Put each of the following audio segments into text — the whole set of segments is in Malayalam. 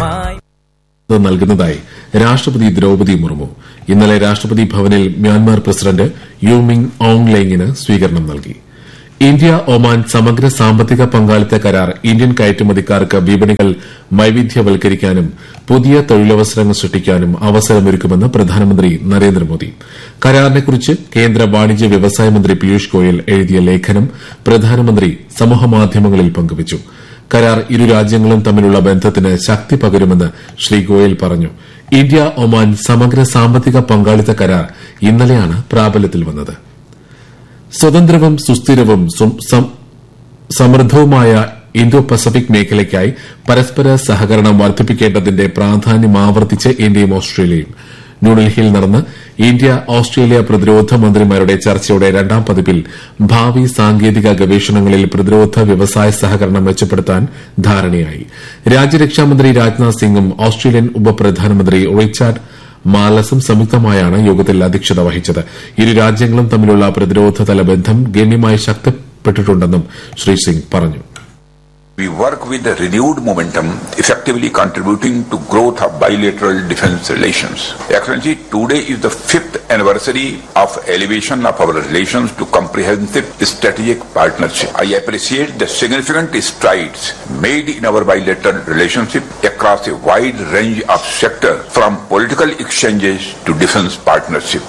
നൽകുന്നതായി രാഷ്ട്രപതി ദ്രൌപദി മുർമു. ഇന്നലെ രാഷ്ട്രപതി ഭവനിൽ മ്യാൻമാർ പ്രസിഡന്റ് യു മിങ് ഓങ് ലെയിങ്ങിന് സ്വീകരണം നൽകി. ഇന്ത്യ ഒമാൻ സമഗ്ര സാമ്പത്തിക പങ്കാളിത്ത കരാർ ഇന്ത്യൻ കയറ്റുമതിക്കാർക്ക് വിപണികൾ വൈവിധ്യവൽക്കരിക്കാനും പുതിയ തൊഴിലവസരങ്ങൾ സൃഷ്ടിക്കാനും അവസരമൊരുക്കുമെന്ന് പ്രധാനമന്ത്രി നരേന്ദ്രമോദി. കരാറിനെക്കുറിച്ച് കേന്ദ്ര വാണിജ്യ വ്യവസായ മന്ത്രി പീയൂഷ് ഗോയൽ എഴുതിയ ലേഖനം പ്രധാനമന്ത്രി സമൂഹമാധ്യമങ്ങളിൽ പങ്കുവച്ചു. കരാർ ഇരു രാജ്യങ്ങളും തമ്മിലുള്ള ബന്ധത്തിന് ശക്തി പകരുമെന്ന് ശ്രീ ഗോയൽ പറഞ്ഞു. ഇന്ത്യ ഒമാൻ സമഗ്ര സാമ്പത്തിക പങ്കാളിത്ത കരാർ ഇന്നലെയാണ് പ്രാബല്യത്തിൽ വന്നത്. സ്വതന്ത്രവും സുസ്ഥിരവും സമൃദ്ധവുമായ ഇന്തോ പസഫിക് മേഖലയ്ക്കായി പരസ്പര സഹകരണം വർദ്ധിപ്പിക്കേണ്ടതിന്റെ പ്രാധാന്യം ആവർത്തിച്ച് ഇന്ത്യയും ഓസ്ട്രേലിയയും. ന്യൂഡൽഹിയിൽ നടന്ന ഇന്ത്യ ഓസ്ട്രേലിയ പ്രതിരോധ മന്ത്രിമാരുടെ ചർച്ചയുടെ രണ്ടാം പതിപ്പിൽ ഭാവി സാങ്കേതിക ഗവേഷണങ്ങളിൽ പ്രതിരോധ വ്യവസായ സഹകരണം മെച്ചപ്പെടുത്താൻ ധാരണയായി. രാജ്യരക്ഷാമന്ത്രി രാജ്നാഥ് സിംഗും ഓസ്ട്രേലിയൻ ഉപപ്രധാനമന്ത്രി റിച്ചാർഡ് മാർലസും സംയുക്തമായാണ് യോഗത്തിൽ അധ്യക്ഷത വഹിച്ചത്. ഇരു രാജ്യങ്ങളും തമ്മിലുള്ള പ്രതിരോധതല ബന്ധം ഗണ്യമായി ശക്തിപ്പെട്ടിട്ടുണ്ടെന്നും ശ്രീ സിംഗ് പറഞ്ഞു. We work with a renewed momentum, effectively contributing to growth of bilateral defense relations. Excellency, today is the 5th anniversary of elevation of our relations to comprehensive strategic partnership. I appreciate the significant strides made in our bilateral relationship across a wide range of sectors, from political exchanges to defense partnership.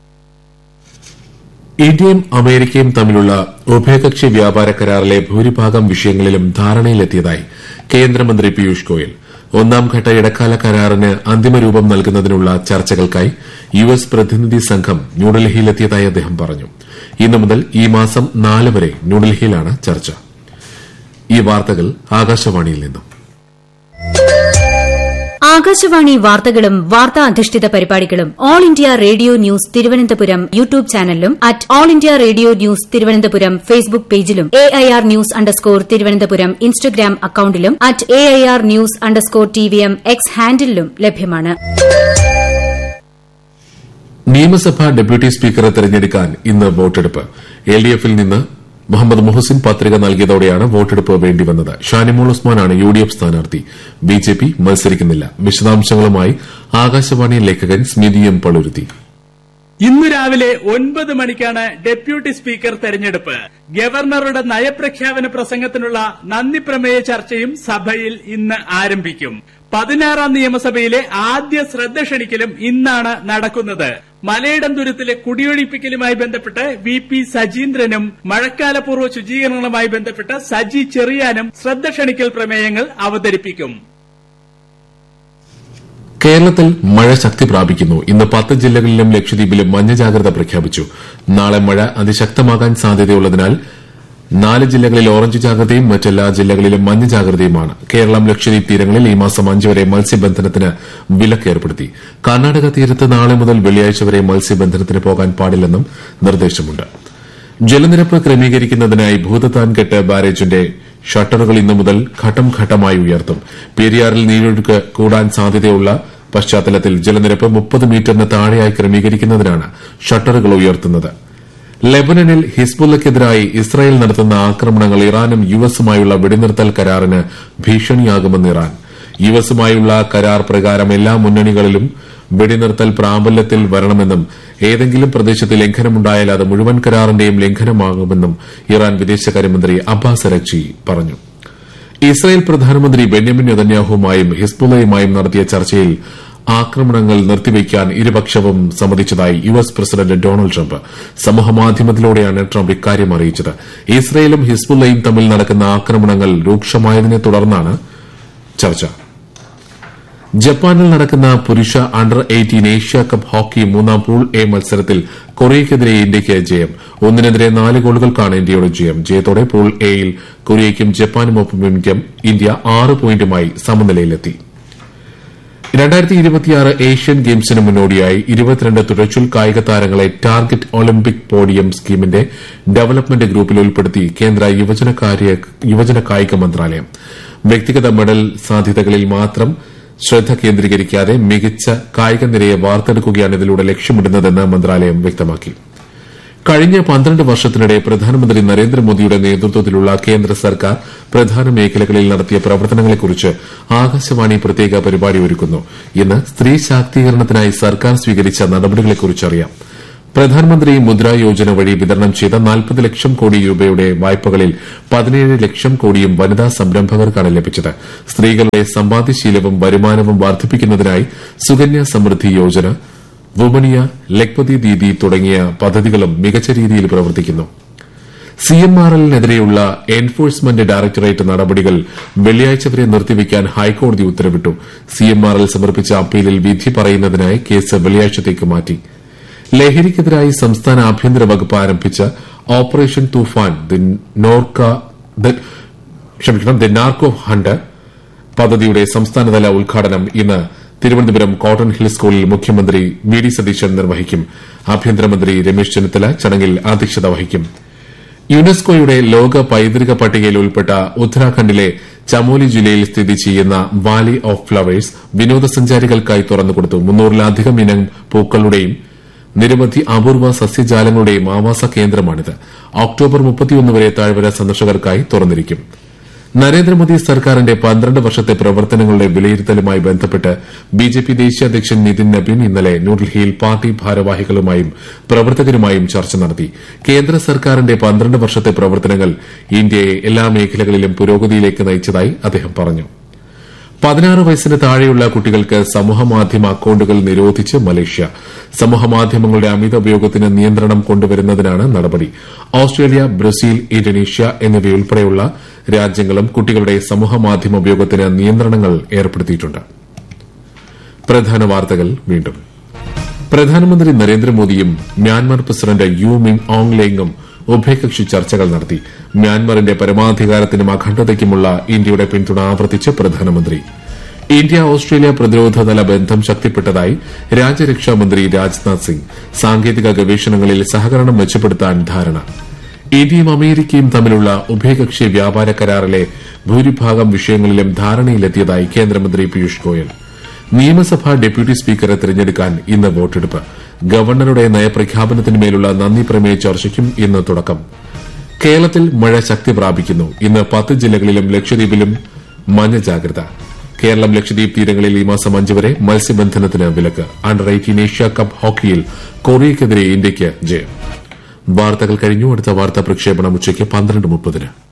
ഇന്ത്യയും അമേരിക്കയും തമ്മിലുള്ള ഉഭയകക്ഷി വ്യാപാര കരാറിലെ ഭൂരിഭാഗം വിഷയങ്ങളിലും ധാരണയിലെത്തിയതായി കേന്ദ്രമന്ത്രി പീയൂഷ് ഗോയൽ. ഒന്നാംഘട്ട ഇടക്കാല കരാറിന് അന്തിമരൂപം നൽകുന്നതിനുള്ള ചർച്ചകൾക്കായി യുഎസ് പ്രതിനിധി സംഘം ന്യൂഡൽഹിയിലെത്തിയതായി അദ്ദേഹം പറഞ്ഞു. ഇന്നു മുതൽ ഈ മാസം 4 വരെ ന്യൂഡൽഹിയിലാണ് ചർച്ച. ഈ വാർത്തകൾ ആകാശവാണിയിൽ നിന്നും. ആകാശവാണി വാർത്തകളും വാർത്താ അധിഷ്ഠിത പരിപാടികളും all India radio news Thiruvananthapuram YouTube ചാനലിലും at all India radio news Thiruvananthapuram Facebook പേജിലും AIR ന്യൂസ് _ ഇൻസ്റ്റഗ്രാം അക്കൌണ്ടിലും at AIR news _TVM X ഹാൻഡിലും ലഭ്യമാണ്. നിയമസഭാ ഡെപ്യൂട്ടി സ്പീക്കറെ തെരഞ്ഞെടുക്കാൻ ഇന്ന് വോട്ടെടുപ്പ്. LDFൽ നിന്ന് മുഹമ്മദ് മുഹസിൻ പത്രിക നൽകിയതോടെയാണ് വോട്ടെടുപ്പ് വേണ്ടിവന്നത്. ഷാനിമോൾ ഉസ്മാനാണ് UDF സ്ഥാനാർത്ഥി. BJP മത്സരിക്കുന്നില്ല. വിശദാംശങ്ങളുമായി ആകാശവാണി ലേഖകൻ സ്മിതി എം പളുരുത്തി. ഇന്ന് രാവിലെ 9 മണിക്കാണ് ഡെപ്യൂട്ടി സ്പീക്കർ തെരഞ്ഞെടുപ്പ്. ഗവർണറുടെ നയപ്രഖ്യാപന പ്രസംഗത്തിനുള്ള നന്ദിപ്രമേയ ചർച്ചയും സഭയിൽ ഇന്ന് ആരംഭിക്കും. 16ാം നിയമസഭയിലെ ആദ്യ ശ്രദ്ധ ക്ഷണിക്കലും ഇന്നാണ് നടക്കുന്നത്. മലയിടംതുരുത്തിലെ കുടിയൊഴിപ്പിക്കലുമായി ബന്ധപ്പെട്ട് VP സജീന്ദ്രനും മഴക്കാലപൂർവ്വ ശുചീകരണങ്ങളുമായി ബന്ധപ്പെട്ട് സജി ചെറിയാനും ശ്രദ്ധ ക്ഷണിക്കൽ പ്രമേയങ്ങൾ അവതരിപ്പിക്കും. കേരളത്തിൽ മഴ ശക്തി പ്രാപിക്കുന്നു. ഇന്ന് 10 ജില്ലകളിലും ലക്ഷദ്വീപിലും മഞ്ഞ ജാഗ്രത പ്രഖ്യാപിച്ചു. നാളെ മഴ അതിശക്തമാകാൻ സാധ്യതയുള്ളതിനാൽ 4 ജില്ലകളിൽ ഓറഞ്ച് ജാഗ്രതയും മറ്റെല്ലാ ജില്ലകളിലും മഞ്ഞ ജാഗ്രതയുമാണ്. കേരളം ലക്ഷദ്വീപ് തീരങ്ങളിൽ ഈ മാസം 5 വരെ മത്സ്യബന്ധനത്തിന് വിലക്ക് ഏർപ്പെടുത്തി. കർണാടക തീരത്ത് നാളെ മുതൽ വെള്ളിയാഴ്ച വരെ മത്സ്യബന്ധനത്തിന് പോകാൻ പാടില്ലെന്നും നിർദ്ദേശമുണ്ട്. ജലനിരപ്പ് ക്രമീകരിക്കുന്നതിനായി ഭൂതത്താൻകെട്ട് ബാരേജിന്റെ ഷട്ടറുകൾ ഇന്നു മുതൽ ഘട്ടം ഘട്ടമായി ഉയർത്തും. പെരിയാറിൽ നീരൊഴുക്ക് കൂടാൻ സാധ്യതയുള്ള പശ്ചാത്തലത്തിൽ ജലനിരപ്പ് 30 മീറ്ററിന് താഴെയായി ക്രമീകരിക്കുന്നതിനാണ് ഷട്ടറുകൾ ഉയർത്തുന്നത്. ലെബനനിൽ ഹിസ്ബുള്ളയ്ക്കെതിരായി ഇസ്രായേൽ നടത്തുന്ന ആക്രമണങ്ങൾ ഇറാനും യുഎസുമായുള്ള വെടിനിർത്തൽ കരാറിന് ഭീഷണിയാകുമെന്ന് ഇറാൻ. യുഎസുമായുള്ള കരാർ പ്രകാരം എല്ലാ മുന്നണികളിലും വെടിനിർത്തൽ പ്രാബല്യത്തിൽ വരണമെന്നും ഏതെങ്കിലും പ്രദേശത്ത് ലംഘനമുണ്ടായാൽ അത് മുഴുവൻ കരാറിന്റെയും ലംഘനമാകുമെന്നും ഇറാൻ വിദേശകാര്യമന്ത്രി അബ്ബാസ് അരഗ്ചി പറഞ്ഞു. ഇസ്രായേൽ പ്രധാനമന്ത്രി ബെന്യാമിൻ നെതന്യാഹുവുമായും ഹിസ്ബുള്ളയുമായും നടത്തിയ ചർച്ചയിൽ ആക്രമണങ്ങൾ നിർത്തിവയ്ക്കാൻ ഇരുപക്ഷവും സമ്മതിച്ചതായി US president Donald Trump. സമൂഹമാധ്യമത്തിലൂടെയാണ് Trump ഇക്കാര്യം അറിയിച്ചത്. ഇസ്രായേലും ഹിസ്ബുള്ളയും തമ്മിൽ നടക്കുന്ന ആക്രമണങ്ങൾ രൂക്ഷമായതിനെ തുടർന്നാണ് ചർച്ച. ജപ്പാനിൽ നടക്കുന്ന പുരുഷ under 18 Asia cup hockey 3ാം pool A മത്സരത്തിൽ കൊറിയയ്ക്കെതിരെ ഇന്ത്യയ്ക്ക് ജയം. 1-നെതിരെ 4 ഗോളുകൾക്കാണ് ഇന്ത്യയുടെ ജയം. ജയത്തോടെ പൂൾ എയിൽ കൊറിയയ്ക്കും ജപ്പാനുമൊപ്പം ഇന്ത്യ 6 പോയിന്റുമായി സമനിലയിലെത്തി. 2026 ഏഷ്യൻ ഗെയിംസിന് മുന്നോടിയായി 22 തുഴച്ചിൽ കായിക താരങ്ങളെ ടാർഗറ്റ് ഒളിമ്പിക് പോഡിയം സ്കീമിന്റെ ഡെവലപ്മെന്റ് ഗ്രൂപ്പിൽ ഉൾപ്പെടുത്തി കേന്ദ്ര യുവജന കായിക മന്ത്രാലയം. വ്യക്തിഗത മെഡൽ സാധ്യതകളിൽ മാത്രം ശ്രദ്ധ കേന്ദ്രീകരിക്കാതെ മികച്ച കായിക നിരയെ വാർത്തെടുക്കുകയാണ് ഇതിലൂടെ ലക്ഷ്യമിടുന്നതെന്ന് മന്ത്രാലയം വ്യക്തമാക്കി. കഴിഞ്ഞ 12 വർഷത്തിനിടെ പ്രധാനമന്ത്രി നരേന്ദ്രമോദിയുടെ നേതൃത്വത്തിലുള്ള കേന്ദ്ര സർക്കാർ പ്രധാന മേഖലകളിൽ നടത്തിയ പ്രവർത്തനങ്ങളെക്കുറിച്ച് ആകാശവാണി പ്രത്യേക പരിപാടി ഒരുക്കുന്നു. ഇന്ന് സ്ത്രീ ശാക്തീകരണത്തിനായി സർക്കാർ സ്വീകരിച്ച നടപടികളെക്കുറിച്ചറിയാം. പ്രധാനമന്ത്രി മുദ്രാ യോജന വഴി വിതരണം ചെയ്ത 40 ലക്ഷം കോടി രൂപയുടെ വായ്പകളിൽ 17 ലക്ഷം കോടിയും വനിതാ സംരംഭകർക്കാണ് ലഭിച്ചത്. സ്ത്രീകളുടെ സമ്പാദ്യശീലവും വരുമാനവും വർദ്ധിപ്പിക്കുന്നതിനായി സുകന്യ സമൃദ്ധി യോജന, വുമണിയ, ലഖ്പതി ദീദി തുടങ്ങിയ പദ്ധതികളും മികച്ച രീതിയിൽ പ്രവർത്തിക്കുന്നു. സിഎംആർഎല്ലിനെതിരെയുള്ള എൻഫോഴ്സ്മെന്റ് ഡയറക്ടറേറ്റ് നടപടികൾ വെള്ളിയാഴ്ച വരെ നിർത്തിവെക്കാൻ ഹൈക്കോടതി ഉത്തരവിട്ടു. സിഎംആർഎൽ സമർപ്പിച്ച അപ്പീലിൽ വിധി പറയുന്നതിനായി കേസ് വെള്ളിയാഴ്ചത്തേക്ക് മാറ്റി. ലഹരിക്കെതിരായി സംസ്ഥാന ആഭ്യന്തര വകുപ്പ് ആരംഭിച്ച operation Toofan the narco hunt പദ്ധതിയുടെ സംസ്ഥാനതല ഉദ്ഘാടനം ഇന്ന് തിരുവനന്തപുരം കോട്ടൺ ഹിൽ സ്കൂളിൽ മുഖ്യമന്ത്രി വി ഡി സതീശൻ നിർവഹിക്കും. ആഭ്യന്തരമന്ത്രി രമേശ് ചെന്നിത്തല ചടങ്ങിൽ അധ്യക്ഷത വഹിക്കും. യുനെസ്കോയുടെ ലോക പൈതൃക പട്ടികയിൽ ഉൾപ്പെട്ട ഉത്തരാഖണ്ഡിലെ ചമോലി ജില്ലയിൽ സ്ഥിതി ചെയ്യുന്ന വാലി ഓഫ് ഫ്ലവേഴ്സ് വിനോദസഞ്ചാരികൾക്കായി തുറന്നുകൊടുത്തു. 300-ലധികം ഇനം പൂക്കളുടെയും നിരവധി അപൂർവ സസ്യജാലങ്ങളുടെയും ആവാസ കേന്ദ്രമാണിത്. ഒക്ടോബർ 31 വരെ താഴ്വര സന്ദർശകർക്കായി തുറന്നിരിക്കും. നരേന്ദ്രമോദി സർക്കാരിന്റെ 12 വർഷത്തെ പ്രവർത്തനങ്ങളുടെ വിലയിരുത്തലുമായി ബന്ധപ്പെട്ട് ബിജെപി ദേശീയ അധ്യക്ഷൻ നിതിൻ നബീൻ ഇന്നലെ ന്യൂഡൽഹിയിൽ പാർട്ടി ഭാരവാഹികളുമായും പ്രവർത്തകരുമായും ചർച്ച നടത്തി. കേന്ദ്ര സർക്കാരിന്റെ 12 വർഷത്തെ പ്രവർത്തനങ്ങൾ ഇന്ത്യയെ എല്ലാ മേഖലകളിലും പുരോഗതിയിലേക്ക് നയിച്ചതായി അദ്ദേഹം പറഞ്ഞു. 16 വയസ്സിന് താഴെയുള്ള കുട്ടികൾക്ക് സമൂഹമാധ്യമ അക്കൌണ്ടുകൾ നിരോധിച്ച് മലേഷ്യ. സമൂഹമാധ്യമങ്ങളുടെ അമിത ഉപയോഗത്തിന് നിയന്ത്രണം കൊണ്ടുവരുന്നതിനാണ് നടപടി. ഓസ്ട്രേലിയ, ബ്രസീൽ, ഇന്തോനേഷ്യ എന്നിവയുൾപ്പെടെയുള്ള രാജ്യങ്ങളും കുട്ടികളുടെ സമൂഹമാധ്യമ ഉപയോഗത്തിന് നിയന്ത്രണങ്ങൾ ഏർപ്പെടുത്തിയിട്ടുണ്ട്. പ്രധാന വാർത്തകൾ വീണ്ടും. പ്രധാനമന്ത്രി നരേന്ദ്രമോദിയും മ്യാൻമാർ പ്രസിഡന്റ് യു മിങ് ഓങ് ലേങ്ങും ഉഭയകക്ഷി ചർച്ചകൾ നടത്തി. മ്യാൻമാറിന്റെ പരമാധികാരത്തിനും അഖണ്ഡതയ്ക്കുമുള്ള ഇന്ത്യയുടെ പിന്തുണ ആവർത്തിച്ച് പ്രധാനമന്ത്രി. ഇന്ത്യ ഓസ്ട്രേലിയ പ്രതിരോധതല ബന്ധം ശക്തിപ്പെട്ടതായി രാജ്യരക്ഷാമന്ത്രി രാജ്നാഥ് സിംഗ്. സാങ്കേതിക ഗവേഷണങ്ങളിൽ സഹകരണം മെച്ചപ്പെടുത്താൻ ധാരണ. ഇന്ത്യയും അമേരിക്കയും തമ്മിലുള്ള ഉഭയകക്ഷി വ്യാപാര കരാറിലെ ഭൂരിഭാഗം വിഷയങ്ങളിലും ധാരണയിലെത്തിയതായി കേന്ദ്രമന്ത്രി പീയൂഷ് ഗോയൽ. നിയമസഭാ ഡെപ്യൂട്ടി സ്പീക്കറെ തെരഞ്ഞെടുക്കാൻ ഇന്ന് വോട്ടെടുപ്പ്. ഗവർണറുടെ നയപ്രഖ്യാപനത്തിന്മേലുള്ള നന്ദി പ്രമേയ ചർച്ചയ്ക്കും ഇന്ന് തുടക്കം. കേരളത്തിൽ മഴ ശക്തി പ്രാപിക്കുന്നു. ഇന്ന് 10 ജില്ലകളിലും ലക്ഷദ്വീപിലും മഞ്ഞ ജാഗ്രത. കേരളം ലക്ഷദ്വീപ് തീരങ്ങളിൽ ഈ മാസം 5 വരെ മത്സ്യബന്ധനത്തിന് വിലക്ക്. അണ്ടർ 18 ഏഷ്യ കപ്പ് ഹോക്കിയിൽ കൊറിയയ്ക്കെതിരെ ഇന്ത്യയ്ക്ക് ജയം. വാർത്തകൾ കഴിഞ്ഞു. അടുത്ത വാർത്താ പ്രക്ഷേപണം ഉച്ചയ്ക്ക് 12:30.